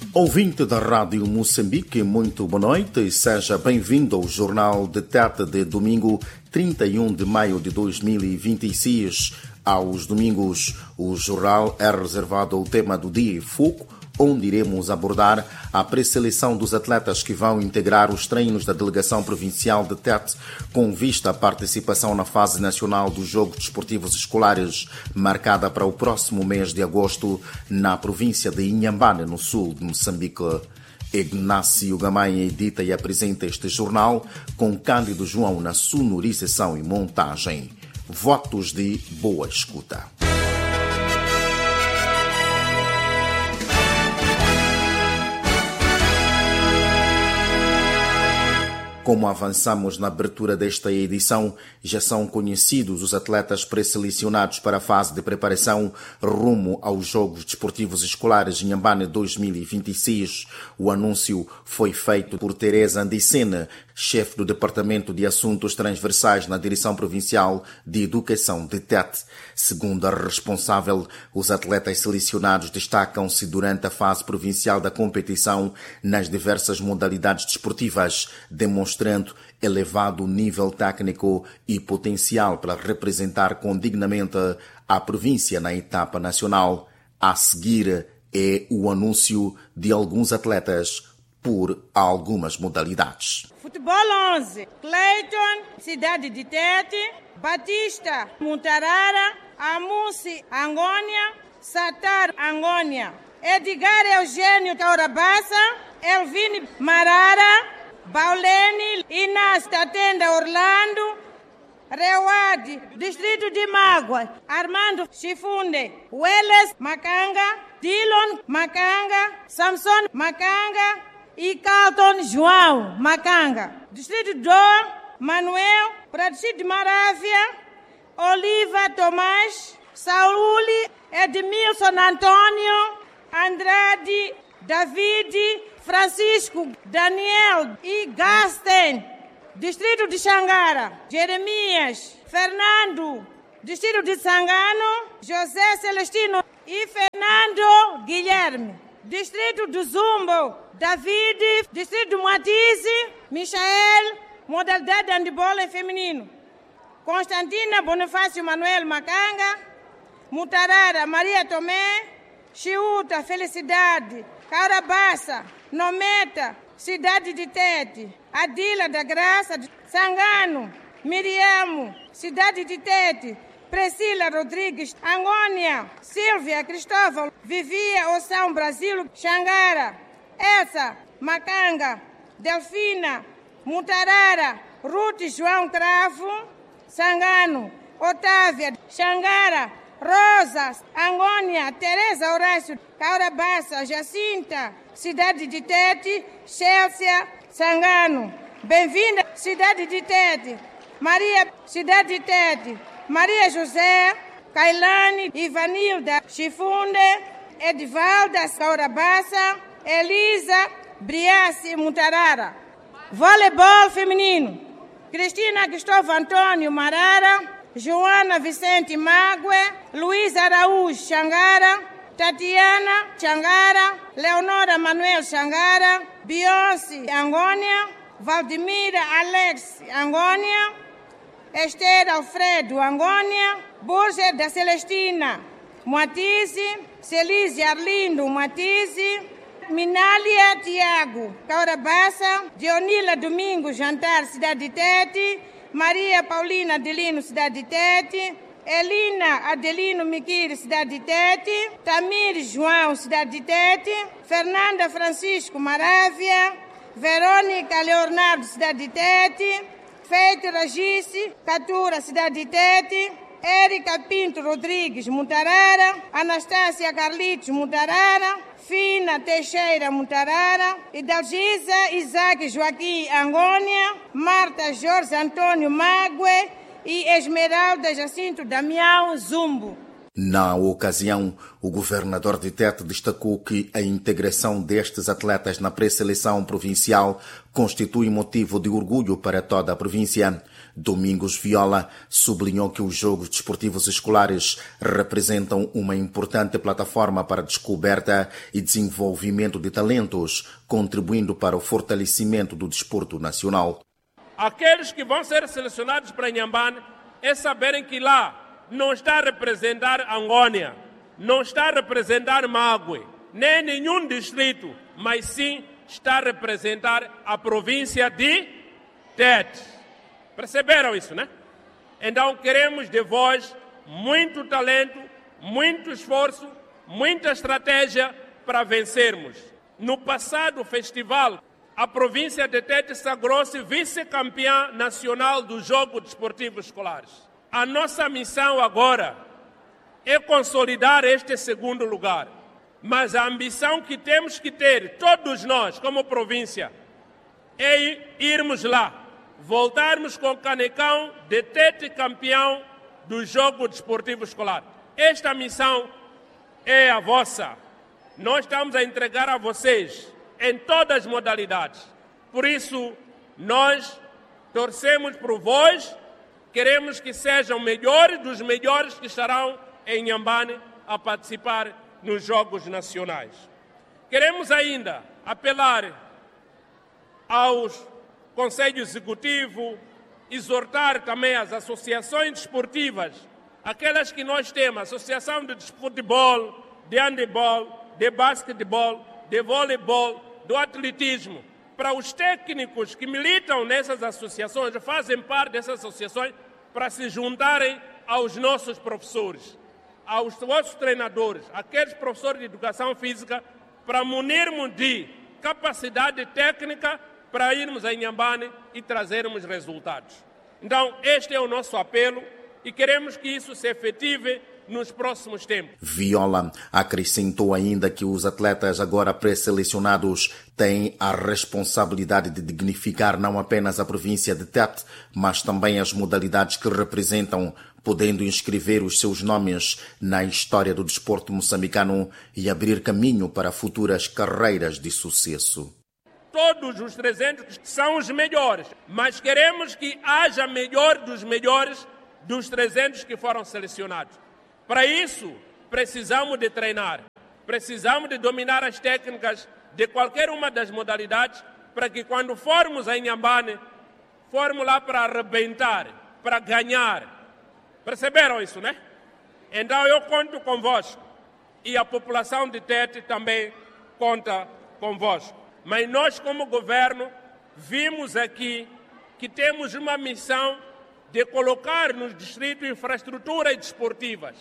Ouvinte da Rádio Moçambique, muito boa noite e seja bem-vindo ao Jornal de Tete de domingo 31 de maio de 2026. Aos domingos, o jornal é reservado ao tema do dia e foco, onde iremos abordar a pré-seleção dos atletas que vão integrar os treinos da Delegação Provincial de Tete, com vista à participação na fase nacional dos Jogos Desportivos Escolares, marcada para o próximo mês de agosto, na província de Inhambane, no sul de Moçambique. Ignácio Gamanha edita e apresenta este jornal, com Cândido João na sonorização e montagem. Votos de boa escuta. Como avançamos na abertura desta edição, já são conhecidos os atletas pré-selecionados para a fase de preparação rumo aos Jogos Desportivos Escolares Inhambane 2026. O anúncio foi feito por Teresa Andicene, chefe do Departamento de Assuntos Transversais na Direção Provincial de Educação de Tete. Segundo a responsável, os atletas selecionados destacam-se durante a fase provincial da competição nas diversas modalidades desportivas, demonstrando elevado nível técnico e potencial para representar condignamente a província na etapa nacional. A seguir é o anúncio de alguns atletas por algumas modalidades. Futebol 11, Cleiton, Cidade de Tete, Batista, Mutarara, Amusi, Angônia, Satar, Angônia, Edgar Eugênio, Taurabassa, Elvine Marara, Baulene, Inas, Tatenda, Orlando, Rewadi, Distrito de Mágua, Armando Chifunde, Welles, Macanga, Dillon, Macanga, Samson, Macanga e Carlton João, Macanga. Distrito de Dor, Manuel, Distrito de Marávia, Oliva Tomás, Saúli, Edmilson Antônio, Andrade, David, Francisco, Daniel e Gasten. Distrito de Xangara, Jeremias, Fernando, Distrito de Sangano, José Celestino e Fernando Guilherme. Distrito do Zumbo, David, Distrito do Matize, Michael, modalidade de handebol em feminino. Constantina Bonifácio Manuel Macanga, Mutarara Maria Tomé, Chiuta Felicidade, Carabassa, Nometa, Cidade de Tete, Adila da Graça, Sangano, Miriamo, Cidade de Tete, Priscila Rodrigues, Angônia, Silvia Cristóvão, Vivia Oção Brasil, Xangara, Elsa, Macanga, Delfina, Mutarara, Ruth João Cravo, Sangano, Otávia, Xangara, Rosa, Angônia, Teresa Horácio, Caurabassa, Jacinta, Cidade de Tete, Chelsea, Sangano. Bem-vinda, Cidade de Tete. Maria, Cidade de Tete. Maria José, Kailane, Ivanilda, Chifunde, Edvalda, Caurabassa, Elisa, Briace, Mutarara. Voleibol feminino. Cristina Cristóvão Antônio Marara, Joana Vicente Mague, Luísa Araújo Xangara, Tatiana Xangara, Leonora Manuel Xangara, Beyoncé Angônia, Valdemira Alex Angônia, Esther Alfredo Angônia, Borges da Celestina Matize, Celise Arlindo Matize, Minália Tiago Caurabassa, Dionila Domingo Jantar Cidade de Tete, Maria Paulina Adelino Cidade de Tete, Elina Adelino Miquiri Cidade de Tete, Tamir João Cidade de Tete, Fernanda Francisco Marávia, Verônica Leonardo Cidade de Tete, Feito Ragice Catura Cidade de Tete, Érica Pinto Rodrigues Mutarara, Anastácia Carlitos Mutarara, Fina Teixeira Mutarara, Idalgisa Isaac Joaquim Angônia, Marta Jorge Antônio Mague e Esmeralda Jacinto Damião Zumbo. Na ocasião, o governador de Tete destacou que a integração destes atletas na pré-seleção provincial constitui motivo de orgulho para toda a província. Domingos Viola sublinhou que os Jogos Desportivos Escolares representam uma importante plataforma para a descoberta e desenvolvimento de talentos, contribuindo para o fortalecimento do desporto nacional. Aqueles que vão ser selecionados para Inhambane é saberem que lá não está a representar Angônia, não está a representar Mague, nem nenhum distrito, mas sim está a representar a província de Tete. Perceberam isso, né? Então queremos de vós muito talento, muito esforço, muita estratégia para vencermos. No passado festival, a província de Tete sagrou-se vice-campeã nacional dos Jogos Desportivos Escolares. A nossa missão agora é consolidar este segundo lugar. Mas a ambição que temos que ter, todos nós, como província, é irmos lá, voltarmos com o canecão de Tete campeão do Jogo Desportivo Escolar. Esta missão é a vossa. Nós estamos a entregar a vocês em todas as modalidades. Por isso, nós torcemos por vós. Queremos que sejam melhores dos melhores que estarão em Inhambane a participar nos Jogos Nacionais. Queremos ainda apelar aos Conselho Executivo, exortar também as associações desportivas, aquelas que nós temos, Associação de Futebol, de Handebol, de Basquetebol, de Voleibol, do Atletismo, para os técnicos que militam nessas associações, fazem parte dessas associações, para se juntarem aos nossos professores, aos nossos treinadores, aqueles professores de educação física, para munirmos de capacidade técnica para irmos a Inhambane e trazermos resultados. Então, este é o nosso apelo e queremos que isso se efetive nos próximos tempos. Viola acrescentou ainda que os atletas agora pré-selecionados têm a responsabilidade de dignificar não apenas a província de Tete, mas também as modalidades que representam, podendo inscrever os seus nomes na história do desporto moçambicano e abrir caminho para futuras carreiras de sucesso. Todos os 300 são os melhores, mas queremos que haja melhor dos melhores dos 300 que foram selecionados. Para isso, precisamos de treinar, precisamos de dominar as técnicas de qualquer uma das modalidades para que quando formos a Inhambane, formos lá para arrebentar, para ganhar. Perceberam isso, né? Então eu conto convosco e a população de Tete também conta convosco. Mas nós, como governo, vimos aqui que temos uma missão de colocar nos distritos infraestruturas desportivas.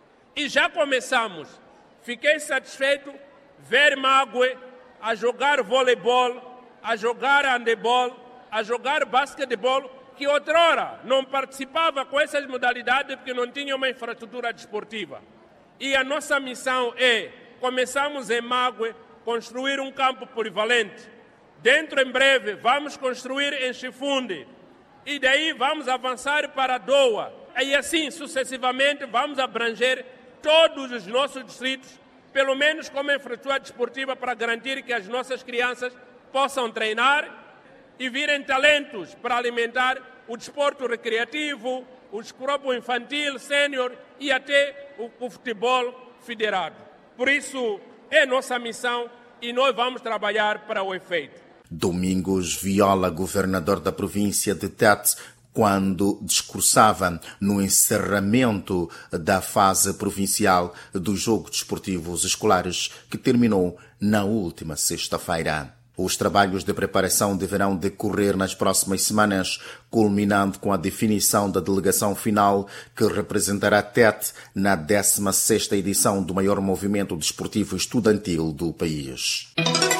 E já começamos. Fiquei satisfeito ver Mague a jogar voleibol, a jogar handebol, a jogar basquetebol, que outrora não participava com essas modalidades porque não tinha uma infraestrutura desportiva. E a nossa missão é, começamos em Mague, construir um campo polivalente. Dentro, em breve, vamos construir em Chifunde. E daí vamos avançar para Doa. E assim, sucessivamente, vamos abranger todos os nossos distritos, pelo menos como infraestrutura desportiva, para garantir que as nossas crianças possam treinar e virem talentos para alimentar o desporto recreativo, o desporto infantil, sênior e até o futebol federado. Por isso, é nossa missão e nós vamos trabalhar para o efeito. Domingos Viola, governador da província de Tete, quando discursava no encerramento da fase provincial dos Jogos Desportivos Escolares, que terminou na última sexta-feira. Os trabalhos de preparação deverão decorrer nas próximas semanas, culminando com a definição da delegação final que representará Tete na 16ª edição do maior movimento desportivo estudantil do país.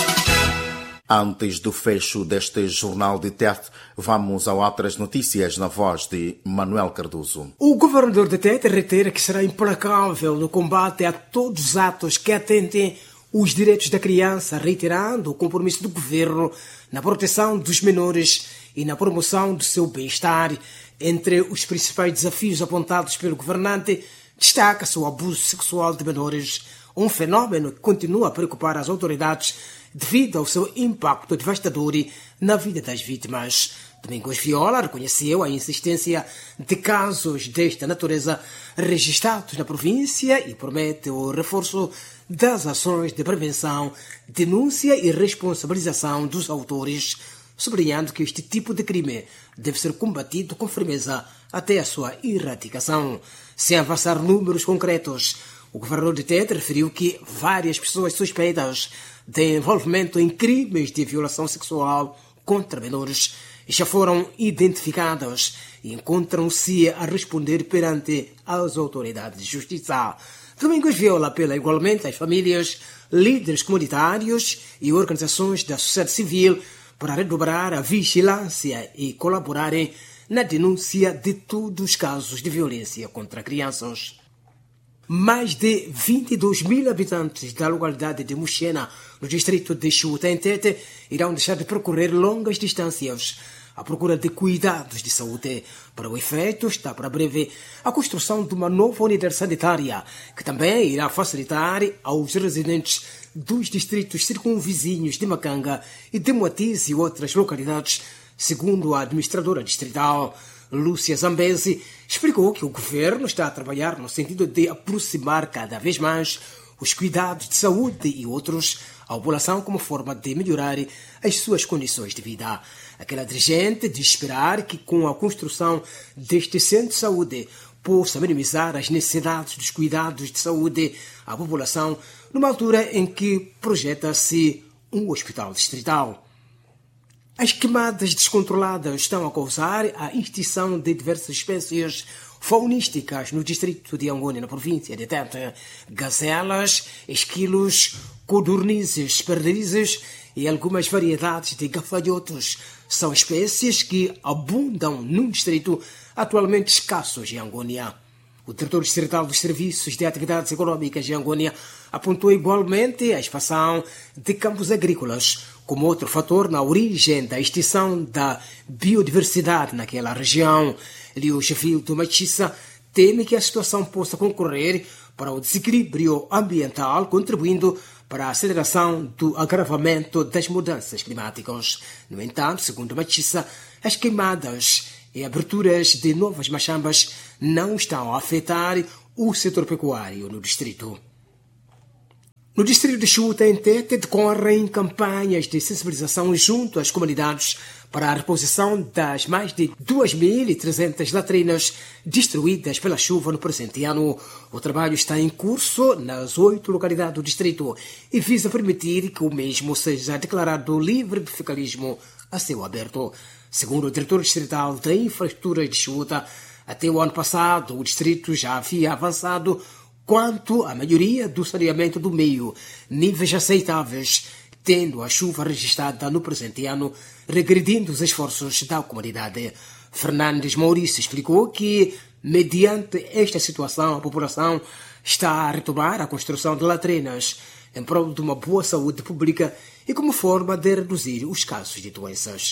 Antes do fecho deste Jornal de Tete, vamos a outras notícias na voz de Manuel Cardoso. O governador de Tete reitera que será implacável no combate a todos os atos que atentem os direitos da criança, reiterando o compromisso do governo na proteção dos menores e na promoção do seu bem-estar. Entre os principais desafios apontados pelo governante, Destaca-se o abuso sexual de menores, um fenômeno que continua a preocupar as autoridades devido ao seu impacto devastador na vida das vítimas. Domingos Viola reconheceu a insistência de casos desta natureza registrados na província e promete o reforço das ações de prevenção, denúncia e responsabilização dos autores, sublinhando que este tipo de crime deve ser combatido com firmeza até a sua erradicação. Sem avançar números concretos, o governador de Tete referiu que várias pessoas suspeitas de envolvimento em crimes de violação sexual contra menores já foram identificadas e encontram-se a responder perante as autoridades de justiça. Domingos Viola apela igualmente às famílias, líderes comunitários e organizações da sociedade civil para redobrar a vigilância e colaborarem na denúncia de todos os casos de violência contra crianças. Mais de 22 mil habitantes da localidade de Muxena, no distrito de Xuta, em Tete, irão deixar de percorrer longas distâncias à procura de cuidados de saúde. Para o efeito, está para breve a construção de uma nova unidade sanitária, que também irá facilitar aos residentes dos distritos circunvizinhos de Macanga e de Moatize e outras localidades, segundo a administradora distrital. Lúcia Zambesi explicou que o governo está a trabalhar no sentido de aproximar cada vez mais os cuidados de saúde e outros à população como forma de melhorar as suas condições de vida. Aquela dirigente diz esperar que com a construção deste centro de saúde possa minimizar as necessidades dos cuidados de saúde à população numa altura em que projeta-se um hospital distrital. As queimadas descontroladas estão a causar a extinção de diversas espécies faunísticas no distrito de Angônia, na província de Tete. Gazelas, esquilos, codornizes, perdizes e algumas variedades de gafanhotos são espécies que abundam num distrito atualmente escassos em Angônia. O diretor distrital dos Serviços de Atividades Econômicas de Angônia apontou igualmente a expansão de campos agrícolas como outro fator na origem da extinção da biodiversidade naquela região. Liu Gevildo Machissa teme que a situação possa concorrer para o desequilíbrio ambiental, contribuindo para a aceleração do agravamento das mudanças climáticas. No entanto, segundo Machissa, as queimadas e aberturas de novas machambas não estão a afetar o setor pecuário no distrito. No distrito de Xuta, em Tete, decorrem campanhas de sensibilização junto às comunidades para a reposição das mais de 2.300 latrinas destruídas pela chuva no presente ano. O trabalho está em curso nas 8 localidades do distrito e visa permitir que o mesmo seja declarado livre de fecalismo a céu aberto. Segundo o diretor distrital da Infraestrutura de Xuta, até o ano passado o distrito já havia avançado quanto à melhoria do saneamento do meio, níveis aceitáveis, tendo a chuva registrada no presente ano regredindo os esforços da comunidade. Fernandes Maurício explicou que, mediante esta situação, a população está a retomar a construção de latrinas em prol de uma boa saúde pública e como forma de reduzir os casos de doenças.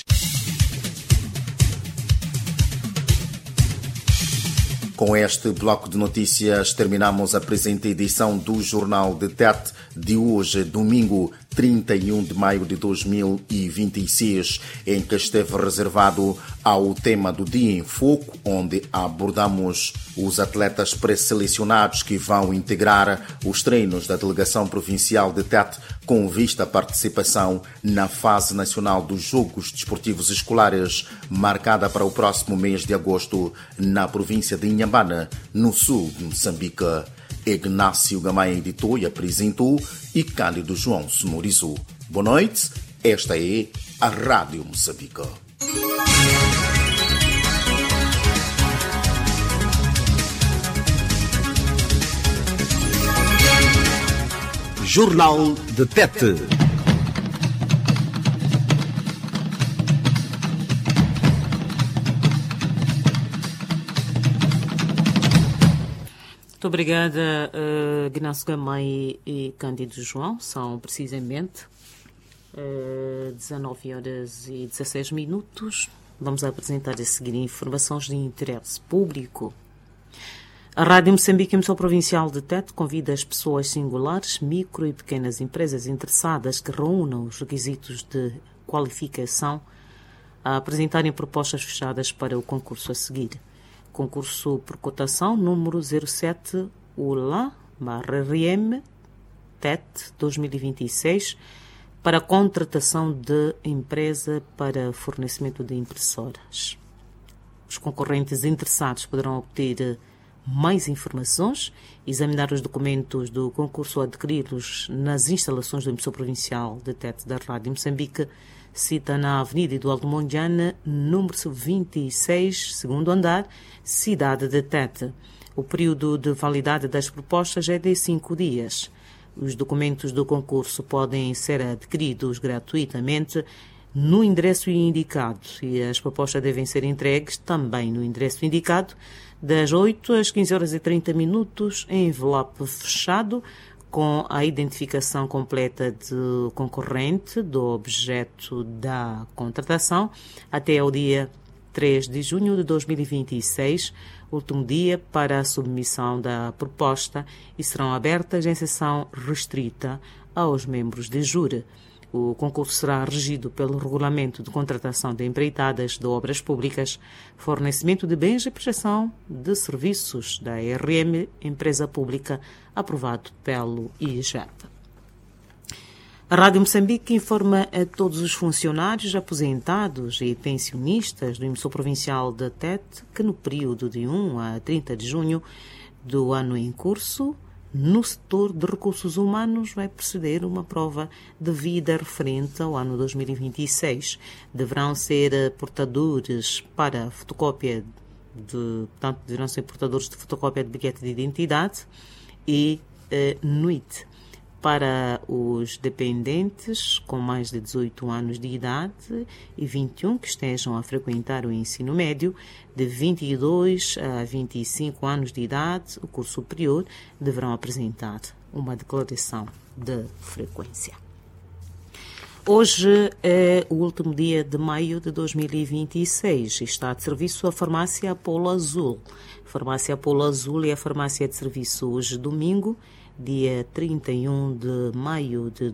Com este bloco de notícias, terminamos a presente edição do Jornal de Tete de hoje, domingo 31 de maio de 2026, em que esteve reservado ao tema do Dia em Foco, onde abordamos os atletas pré-selecionados que vão integrar os treinos da Delegação Provincial de Tete com vista à participação na fase nacional dos Jogos Desportivos Escolares, marcada para o próximo mês de agosto na província de Inhambane, no sul de Moçambique. Ignácio Gamaia editou e apresentou e Cândido João sonorizou. Boa noite, esta é a Rádio Moçambique. Jornal de Tete. Muito obrigada, Ignácio Gamaia e Cândido João. São precisamente 19h16. Vamos apresentar a seguir informações de interesse público. A Rádio Moçambique, emissora provincial de Tete, convida as pessoas singulares, micro e pequenas empresas interessadas que reúnam os requisitos de qualificação a apresentarem propostas fechadas para o concurso a seguir. Concurso por cotação número 07 ULA/RM Tete 2026 para contratação de empresa para fornecimento de impressoras. Os concorrentes interessados poderão obter mais informações, examinar os documentos do concurso ou adquiri-los nas instalações do emissor provincial de Tete da Rádio Moçambique, cita na Avenida Eduardo Mondlane, número 26, segundo andar, cidade de Tete. O período de validade das propostas é de 5 dias. Os documentos do concurso podem ser adquiridos gratuitamente no endereço indicado e as propostas devem ser entregues também no endereço indicado das 8 às 15h30 em envelope fechado com a identificação completa do concorrente, do objeto da contratação, até ao dia 3 de junho de 2026, último dia para a submissão da proposta, e serão abertas em sessão restrita aos membros de júri. O concurso será regido pelo Regulamento de Contratação de Empreitadas de Obras Públicas, Fornecimento de Bens e Prestação de Serviços da RM, empresa pública, aprovado pelo IGEP. A Rádio Moçambique informa a todos os funcionários, aposentados e pensionistas do emissor provincial de Tete que no período de 1 a 30 de junho do ano em curso, no setor de recursos humanos vai proceder uma prova de vida referente ao ano 2026. Deverão ser portadores para fotocópia deverão ser portadores de fotocópia de bilhete de identidade e NUIT. Para os dependentes com mais de 18 anos de idade e 21 que estejam a frequentar o ensino médio, de 22 a 25 anos de idade, o curso superior, deverão apresentar uma declaração de frequência. Hoje é o último dia de maio de 2026 e está de serviço a Farmácia Apolo Azul. A Farmácia Apolo Azul é a farmácia de serviço hoje, domingo, dia 31 de maio de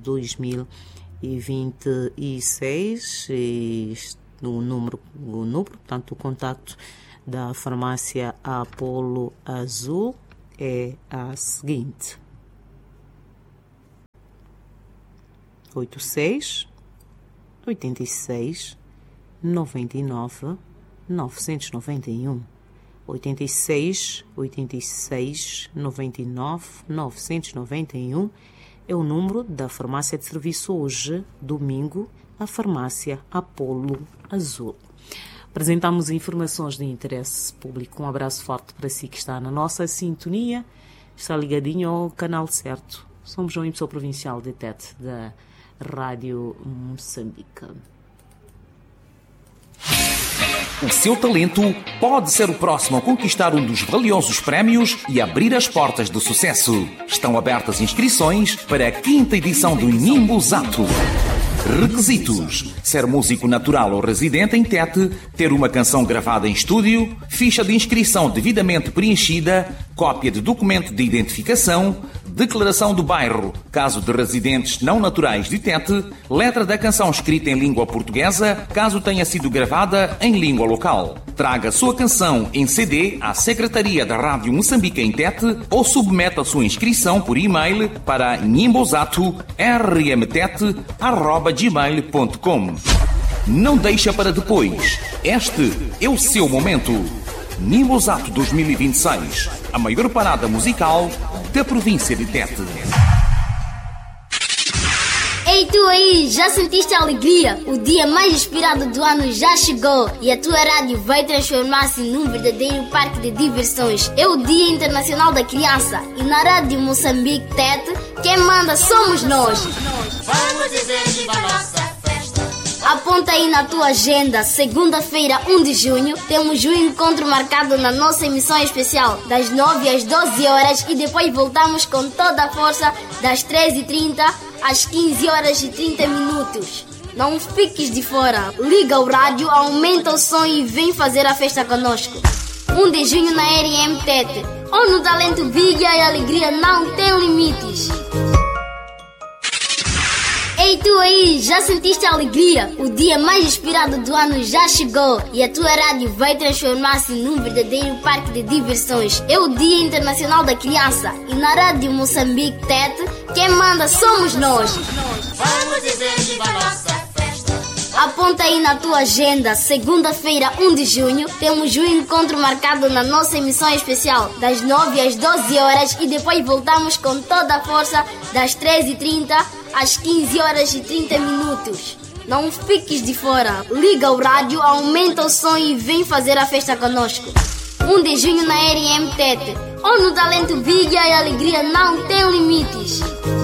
2026, e o número, portanto, o contacto da farmácia Apolo Azul é a seguinte: 86 86 99 991. 86 86 99 991 é o número da farmácia de serviço hoje, domingo, a farmácia Apolo Azul. Apresentamos informações de interesse público. Um abraço forte para si que está na nossa sintonia, está ligadinho ao canal certo. Somos o emissor provincial de Tete da Rádio Moçambique. O seu talento pode ser o próximo a conquistar um dos valiosos prémios e abrir as portas do sucesso. Estão abertas inscrições para a 5ª edição do Nimbozato. Requisitos: ser músico natural ou residente em Tete, ter uma canção gravada em estúdio, ficha de inscrição devidamente preenchida, cópia de documento de identificação, declaração do bairro, caso de residentes não naturais de Tete, letra da canção escrita em língua portuguesa, caso tenha sido gravada em língua local. Traga sua canção em CD à Secretaria da Rádio Moçambique em Tete ou submeta a sua inscrição por e-mail para nimbozato@gmail.com. Não deixa para depois. Este é o seu momento. Nimbozato 2026, a maior parada musical da província de Tete. Ei, tu aí, já sentiste a alegria? O dia mais inspirado do ano já chegou e a tua rádio vai transformar-se num verdadeiro parque de diversões. É o Dia Internacional da Criança e na Rádio Moçambique Tete, quem manda somos nós. Vamos dizer viva a nossa festa. Aponta aí na tua agenda, segunda-feira, 1 de junho, temos um encontro marcado na nossa emissão especial, das 9 às 12 horas e depois voltamos com toda a força das 13h30 às 15h30. Não fiques de fora, liga o rádio, aumenta o som e vem fazer a festa conosco. 1 de junho na RM Tete. ONU Talento brilha e a alegria não tem limites. Ei, tu aí, já sentiste a alegria? O dia mais inspirado do ano já chegou e a tua rádio vai transformar-se num verdadeiro parque de diversões. É o Dia Internacional da Criança e na Rádio Moçambique TET, quem manda somos nós. Vamos dizer viva a nossa festa. Aponta aí na tua agenda, segunda-feira, 1 de junho, temos um encontro marcado na nossa emissão especial, das 9 às 12 horas e depois voltamos com toda a força das 13h30 às 15h30. Não fiques de fora, liga o rádio, aumenta o som e vem fazer a festa conosco. 1 de junho na RM TET, ONU Talento brilha e a alegria não tem limites.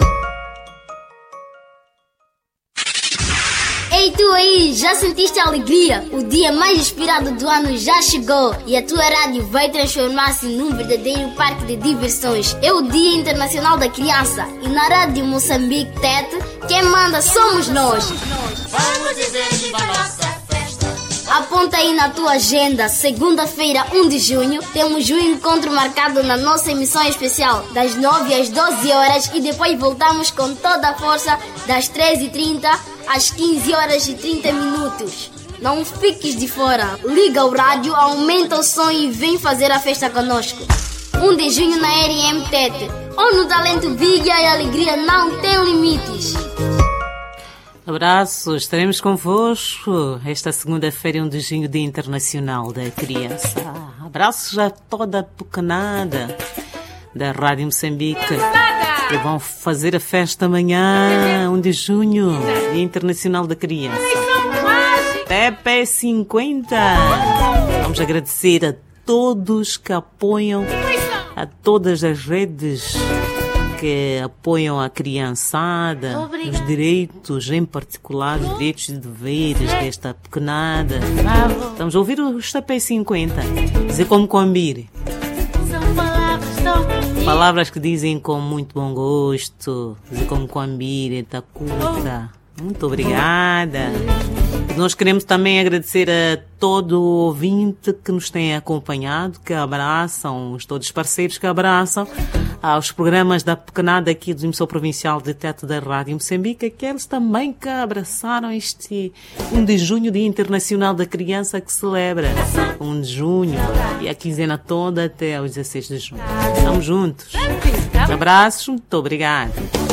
Ei, tu aí, já sentiste a alegria? O dia mais inspirado do ano já chegou e a tua rádio vai transformar-se num verdadeiro parque de diversões. É o Dia Internacional da Criança e na Rádio Moçambique TET, quem manda somos nós. Vamos dizer viva a nossa festa. Aponta aí na tua agenda, segunda-feira, 1 de junho, temos um encontro marcado na nossa emissão especial, das 9 às 12 horas e depois voltamos com toda a força das 13h30 às 15h30. Não fiques de fora, liga o rádio, aumenta o som e vem fazer a festa conosco. 1 de junho na RM TET, ONU Talento brilha e a alegria não tem limites. Abraços, estaremos convosco esta segunda-feira, 1 de junho, Dia Internacional da Criança. Abraços a toda a pequenada da Rádio Moçambique que vão fazer a festa amanhã, 1 de junho, Dia Internacional da Criança. TP 50. Vamos agradecer a todos que apoiam, a todas as redes que apoiam a criançada, os direitos, em particular, os direitos e deveres desta pequenada. Estamos a ouvir os TP 50. Dizer como combir. Palavras que dizem com muito bom gosto. Dizer como combir, tacuta. Muito obrigada. Nós queremos também agradecer a todo o ouvinte que nos tem acompanhado, que abraçam, todos os parceiros que abraçam aos programas da pequenada aqui do Emissão Provincial de TET da Rádio Moçambique, aqueles também que abraçaram este 1 de junho, Dia Internacional da Criança, que celebra 1 de junho e a quinzena toda até aos 16 de junho. Estamos juntos. Abraços, muito obrigada.